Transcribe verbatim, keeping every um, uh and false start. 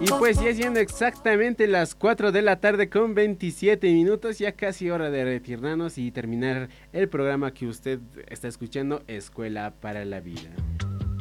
Y pues ya siendo exactamente las cuatro de la tarde con veintisiete minutos, ya casi hora de retirarnos y terminar el programa que usted está escuchando, Escuela para la Vida.